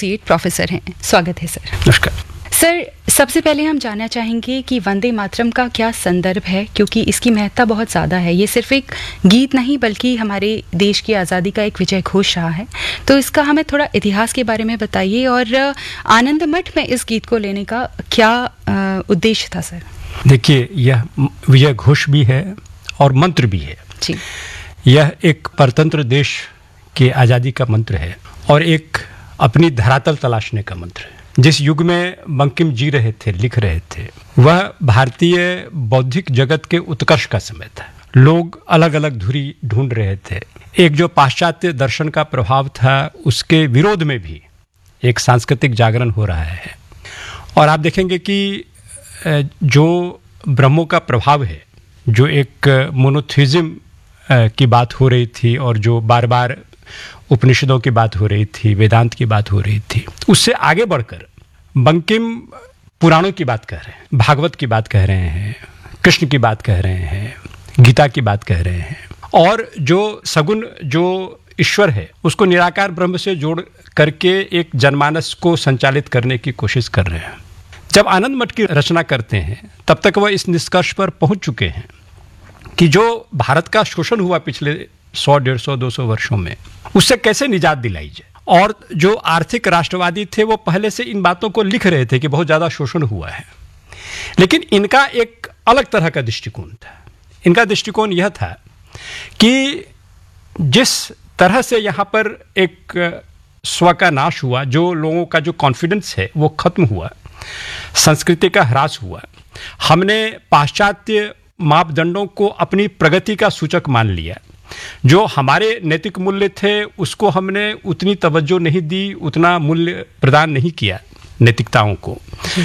Associate professor हैं। स्वागत है सर। नमस्कार सर। सबसे पहले हम जानना चाहेंगे कि वंदे मातरम का क्या संदर्भ है, क्योंकि इसकी महत्ता बहुत ज़्यादा है। ये सिर्फ एक गीत नहीं बल्कि हमारे देश की आज़ादी का एक विजय घोष रहा है। तो इसका हमें थोड़ा इतिहास के बारे में बताइए और आनंद मठ में इस गीत को लेने का क्या उद्देश्य था सर? देखिए, यह विजय घोष भी है और मंत्र भी है जी। यह एक परतंत्र देश की आज़ादी का मंत्र है और एक अपनी धरातल तलाशने का मंत्र है। जिस युग में बंकिम जी रहे थे, लिख रहे थे, वह भारतीय बौद्धिक जगत के उत्कर्ष का समय था। लोग अलग अलग धुरी ढूंढ रहे थे। एक जो पाश्चात्य दर्शन का प्रभाव था, उसके विरोध में भी एक सांस्कृतिक जागरण हो रहा है। और आप देखेंगे कि जो ब्रह्मों का प्रभाव है, जो एक मोनोथिज्म की बात हो रही थी और जो बार बार उपनिषदों की बात हो रही थी, वेदांत की बात हो रही थी, उससे आगे बढ़कर बंकिम पुराणों की बात कह रहे हैं, भागवत की बात कह रहे हैं, कृष्ण की बात कह रहे हैं, गीता की बात कह रहे हैं। और जो सगुण जो ईश्वर है, उसको निराकार ब्रह्म से जोड़ करके एक जनमानस को संचालित करने की कोशिश कर रहे हैं। जब आनंद मठ की रचना करते हैं, तब तक वह इस निष्कर्ष पर पहुंच चुके हैं कि जो भारत का शोषण हुआ पिछले 100, 150, 200 वर्षों में, उससे कैसे निजात दिलाई जाए। और जो आर्थिक राष्ट्रवादी थे, वो पहले से इन बातों को लिख रहे थे कि बहुत ज़्यादा शोषण हुआ है। लेकिन इनका एक अलग तरह का दृष्टिकोण था। इनका दृष्टिकोण यह था कि जिस तरह से यहाँ पर एक स्व का नाश हुआ, जो लोगों का जो कॉन्फिडेंस है वो खत्म हुआ, संस्कृति का ह्रास हुआ, हमने पाश्चात्य मापदंडों को अपनी प्रगति का सूचक मान लिया। जो हमारे नैतिक मूल्य थे, उसको हमने उतनी तवज्जो नहीं दी, उतना मूल्य प्रदान नहीं किया नैतिकताओं को।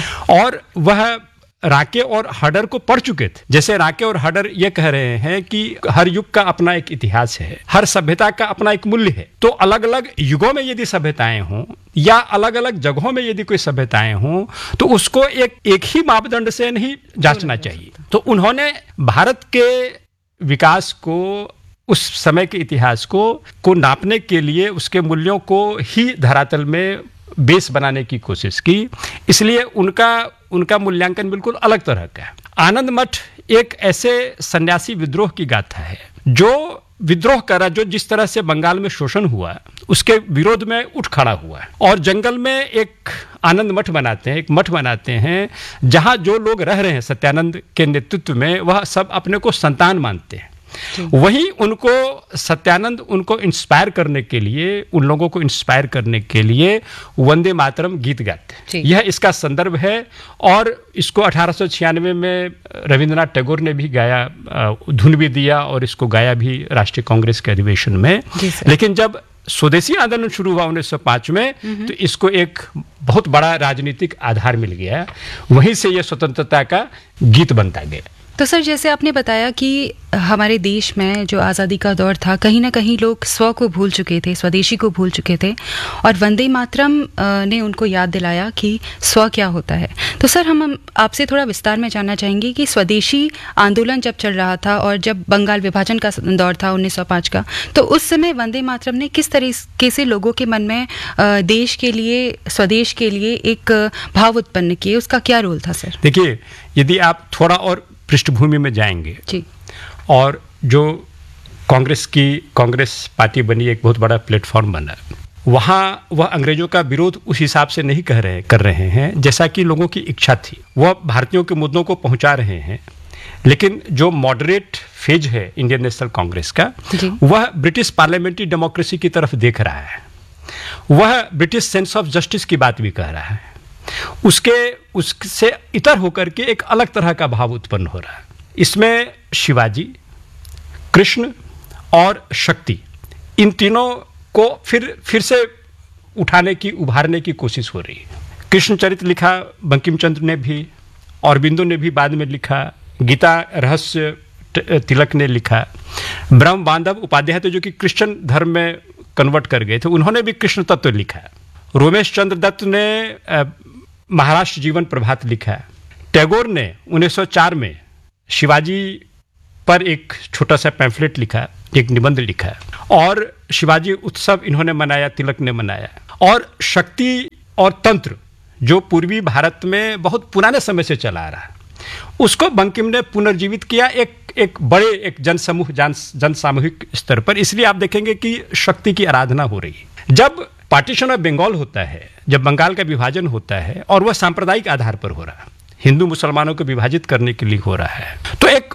और वह राके और हडर को पढ़ चुके थे। जैसे राके और हडर ये कह रहे हैं कि हर युग का अपना एक इतिहास है, हर सभ्यता का अपना एक मूल्य है। तो अलग अलग युगों में यदि सभ्यताएं हों या अलग अलग जगहों में यदि कोई सभ्यताएं हों, तो उसको एक ही मापदंड से नहीं जांचना चाहिए। तो उन्होंने भारत के विकास को, उस समय के इतिहास को नापने के लिए उसके मूल्यों को ही धरातल में बेस बनाने की कोशिश की। इसलिए उनका मूल्यांकन बिल्कुल अलग तरह का है। आनंद मठ एक ऐसे सन्यासी विद्रोह की गाथा है, जो विद्रोह करा, जो जिस तरह से बंगाल में शोषण हुआ उसके विरोध में उठ खड़ा हुआ है। और जंगल में एक आनंद मठ बनाते हैं, एक मठ बनाते हैं, जहां जो लोग रह रहे हैं सत्यानंद के नेतृत्व में, वह सब अपने को संतान मानते हैं। वहीं उनको सत्यानंद उनको इंस्पायर करने के लिए, उन लोगों को इंस्पायर करने के लिए वंदे मातरम गीत गाते हैं। यह इसका संदर्भ है। और इसको 1896 में रविंद्रनाथ टैगोर ने भी गाया, धुन भी दिया और इसको गाया भी राष्ट्रीय कांग्रेस के अधिवेशन में। लेकिन जब स्वदेशी आंदोलन शुरू हुआ 1905 में, तो इसको एक बहुत बड़ा राजनीतिक आधार मिल गया। वहीं से यह स्वतंत्रता का गीत बनता गया। तो सर, जैसे आपने बताया कि हमारे देश में जो आज़ादी का दौर था, कहीं ना कहीं लोग स्व को भूल चुके थे, स्वदेशी को भूल चुके थे, और वंदे मातरम ने उनको याद दिलाया कि स्व क्या होता है। तो सर, हम आपसे थोड़ा विस्तार में जानना चाहेंगे कि स्वदेशी आंदोलन जब चल रहा था और जब बंगाल विभाजन का दौर था 1905 का, तो उस समय वंदे मातरम ने किस तरीके से लोगों के मन में देश के लिए, स्वदेश के लिए एक भाव उत्पन्न किए, उसका क्या रोल था सर? देखिए, यदि आप थोड़ा और पृष्ठभूमि में जाएंगे जी, और जो कांग्रेस पार्टी बनी, एक बहुत बड़ा प्लेटफॉर्म बना, वहाँ वह अंग्रेजों का विरोध उस हिसाब से नहीं कर रहे हैं जैसा कि लोगों की इच्छा थी। वह भारतीयों के मुद्दों को पहुंचा रहे हैं। लेकिन जो मॉडरेट फेज है इंडियन नेशनल कांग्रेस का, वह ब्रिटिश पार्लियामेंट्री डेमोक्रेसी की तरफ देख रहा है। वह ब्रिटिश सेंस ऑफ जस्टिस की बात भी कह रहा है। उससे इतर होकर के एक अलग तरह का भाव उत्पन्न हो रहा है। इसमें शिवाजी, कृष्ण और शक्ति, इन तीनों को फिर से उभारने की कोशिश हो रही है। कृष्ण चरित्र लिखा बंकिम चंद्र ने भी, औरबिंदो ने भी बाद में लिखा, गीता रहस्य तिलक ने लिखा, ब्रह्म बांधव उपाध्याय थे जो कि क्रिश्चियन धर्म में कन्वर्ट कर गए थे, उन्होंने भी कृष्ण तत्व लिखा। रोमेश चंद्र दत्त ने महाराष्ट्र जीवन प्रभात लिखा। टैगोर ने 1904 में शिवाजी पर एक छोटा सा पैम्फलेट लिखा, एक निबंध लिखा, और शिवाजी उत्सव इन्होंने मनाया, तिलक ने मनाया। और शक्ति और तंत्र जो पूर्वी भारत में बहुत पुराने समय से चला आ रहा है, उसको बंकिम ने पुनर्जीवित किया एक बड़े एक जन सामूहिक स्तर पर। इसलिए आप देखेंगे कि शक्ति की आराधना हो रही है। जब पार्टीशन ऑफ बंगाल होता है, जब बंगाल का विभाजन होता है और वह सांप्रदायिक आधार पर हो रहा है, हिंदू मुसलमानों को विभाजित करने के लिए हो रहा है, तो एक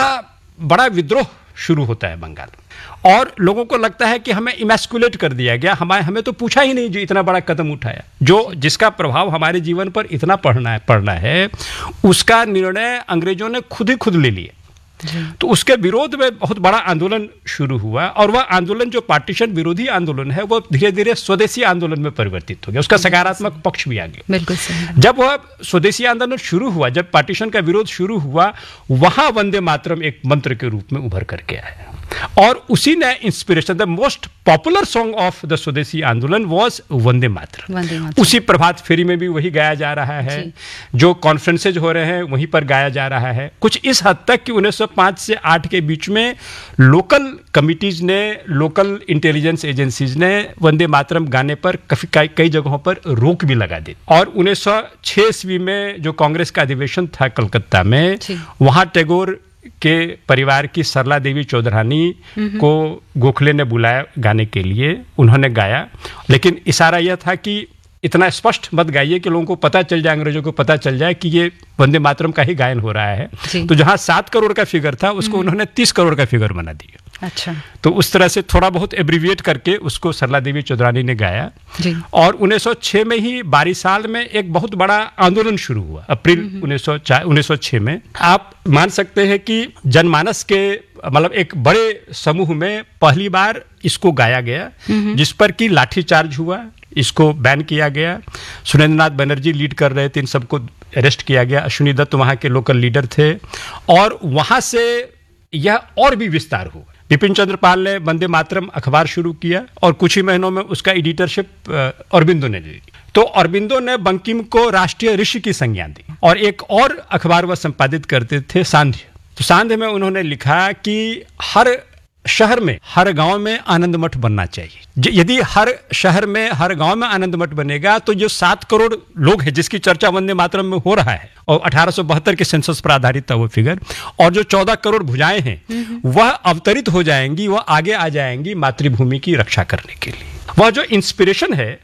बड़ा विद्रोह शुरू होता है बंगाल। और लोगों को लगता है कि हमें इमैस्कुलेट कर दिया गया, हमें तो पूछा ही नहीं जो इतना बड़ा कदम उठाया, जिसका प्रभाव हमारे जीवन पर इतना पड़ना है, उसका निर्णय अंग्रेजों ने खुद ले लिया। तो उसके विरोध में बहुत बड़ा आंदोलन शुरू हुआ और वह आंदोलन जो पार्टीशन विरोधी आंदोलन है वो धीरे धीरे स्वदेशी आंदोलन में परिवर्तित हो गया। उसका सकारात्मक पक्ष भी आ गया। बिल्कुल सही। जब वह स्वदेशी आंदोलन शुरू हुआ, जब पार्टीशन का विरोध शुरू हुआ, वहां वंदे मातरम एक मंत्र के रूप में उभर करके आया और उसी ने inspiration, the most popular song of the स्वदेशी आंदोलन वाज वंदे मातरम। उसी प्रभात फेरी में भी वही गाया जा रहा है, जो कॉन्फ्रेंसेज हो रहे हैं वहीं पर गाया जा रहा है। कुछ इस हद तक कि 1905 से 8 के बीच में लोकल कमिटीज ने, लोकल इंटेलिजेंस एजेंसीज ने वंदे मातरम गाने पर कई जगहों पर रोक भी लगा दी। और 1906 ईस्वी में जो कांग्रेस का अधिवेशन था कलकत्ता में, वहां टैगोर के परिवार की सरला देवी चौधरानी को गोखले ने बुलाया गाने के लिए। उन्होंने गाया, लेकिन इशारा यह था कि इतना स्पष्ट मत गाइए कि लोगों को पता चल जाए, अंग्रेजों को पता चल जाए कि ये वंदे मातरम का ही गायन हो रहा है। तो जहां 7 करोड़ का फिगर था उसको उन्होंने 30 करोड़ का फिगर बना दिया। अच्छा। तो उस तरह से थोड़ा बहुत एब्रीविएट करके उसको सरला देवी चौधरानी ने गाया। और 1906 में ही बारिसाल में एक बहुत बड़ा आंदोलन शुरू हुआ, अप्रैल 1906 में। आप मान सकते हैं कि जनमानस के मतलब एक बड़े समूह में पहली बार इसको गाया गया, जिस पर कि लाठीचार्ज हुआ, इसको बैन किया गया। सुरेंद्र नाथ बनर्जी लीड कर रहे थे, इन सबको अरेस्ट किया गया। अश्विनी दत्त वहां के लोकल लीडर थे और वहां से यह और भी विस्तार हुआ। बिपिन चंद्र पाल ने वंदे मातरम अखबार शुरू किया और कुछ ही महीनों में उसका एडिटरशिप अरबिंदो ने ले ली। तो अरबिंदो ने बंकिम को राष्ट्रीय ऋषि की संज्ञा दी। और एक और अखबार वह संपादित करते थे, सांध्य। तो सांध्य में उन्होंने लिखा कि हर शहर में, हर गांव में आनंद मठ बनना चाहिए। यदि हर शहर में, हर गांव में आनंद मठ बनेगा तो जो 7 करोड़ लोग हैं जिसकी चर्चा वंदे मातरम में हो रहा है, और 1872 के सेंसस पर आधारित था वो फिगर, और जो 14 करोड़ भुजाएं हैं वह अवतरित हो जाएंगी, वह आगे आ जाएंगी मातृभूमि की रक्षा करने के लिए। वह जो इंस्पिरेशन है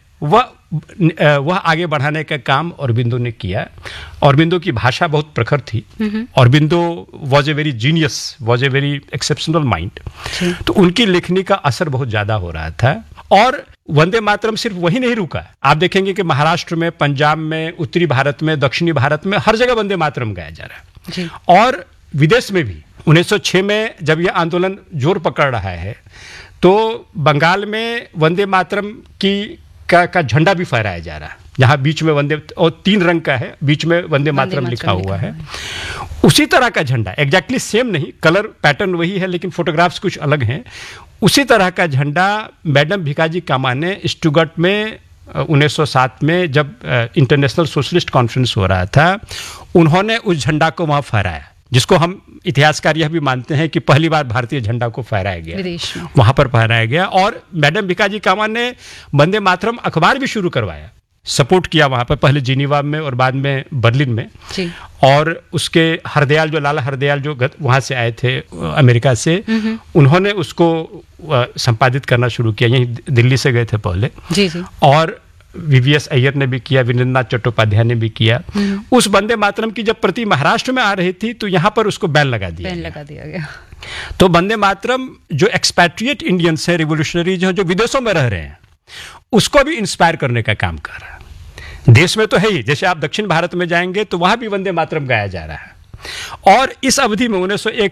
वह आगे बढ़ाने का काम अरबिंदो ने किया। अरबिंदो की भाषा बहुत प्रखर थी। Aurobindo was a very genius, was a very exceptional mind. तो उनकी लेखनी का असर बहुत ज्यादा हो रहा था। और वंदे मातरम सिर्फ वही नहीं रुका। आप देखेंगे कि महाराष्ट्र में, पंजाब में, उत्तरी भारत में, दक्षिणी भारत में हर जगह वंदे मातरम गाया जा रहा है। और विदेश में भी 1906 में जब यह आंदोलन जोर पकड़ रहा है तो बंगाल में वंदे मातरम का झंडा भी फहराया जा रहा है, जहां बीच में वंदे, और 3 रंग का है, बीच में वंदे मातरम लिखा हुआ है। उसी तरह का झंडा, एग्जैक्टली सेम नहीं, कलर पैटर्न वही है लेकिन फोटोग्राफ्स कुछ अलग हैं। उसी तरह का झंडा मैडम भिकाजी कामा ने स्टुगर्ट में 1907 में जब इंटरनेशनल सोशलिस्ट कॉन्फ्रेंस हो रहा था, उन्होंने उस झंडा को वहां फहराया, जिसको हम इतिहासकार यह भी मानते हैं कि पहली बार भारतीय झंडा को फहराया गया, वहां पर फहराया गया। और मैडम भिकाजी कामा ने वंदे मातरम अखबार भी शुरू करवाया, सपोर्ट किया वहां पर, पहले जिनीवा में और बाद में बर्लिन में। और उसके हरदयाल, जो लाला हरदयाल जो वहां से आए थे अमेरिका से, उन्होंने उसको संपादित करना शुरू किया। यहीं दिल्ली से गए थे पहले। और वीवीएस अय्यर ने भी किया, वीरेंद्रनाथ चट्टोपाध्याय ने भी किया। उस वंदे मातरम की जब प्रति महाराष्ट्र में आ रही थी तो यहां पर उसको बैन लगा दिया गया। तो वंदे मातरम जो एक्सपैट्रिएट इंडियंस है, रिवोल्यूशनरीज हैं जो विदेशों में रह रहे हैं, उसको भी इंस्पायर करने का काम कर रहा है। देश में तो है ही, जैसे आप दक्षिण भारत में जाएंगे तो वहां भी वंदे मातरम गाया जा रहा है। और इस अवधि में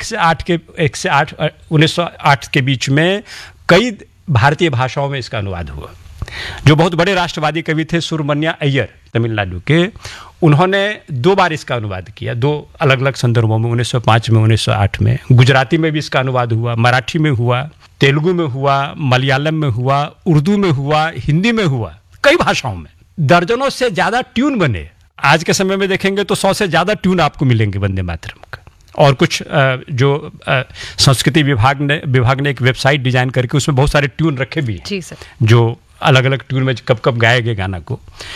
1908 के बीच में कई भारतीय भाषाओं में इसका अनुवाद हुआ। जो बहुत बड़े राष्ट्रवादी कवि थे, सुब्रमण्य अय्यर तमिलनाडु के, उन्होंने 2 बार इसका अनुवाद किया, 2 अलग अलग संदर्भों में, 1905 में, 1908 में। गुजराती में भी इसका अनुवाद हुआ, मराठी में हुआ, तेलुगु में हुआ, मलयालम में हुआ, उर्दू में हुआ, हिंदी में हुआ, कई भाषाओं में। दर्जनों से ज्यादा ट्यून बने। आज के समय में देखेंगे तो 100 से ज्यादा ट्यून आपको मिलेंगे वंदे मातरम का। और कुछ जो संस्कृति विभाग ने एक वेबसाइट डिजाइन करके उसमें बहुत सारे ट्यून रखे भी हैं, जो अलग अलग ट्यून में कब कब गाए गए गाना को,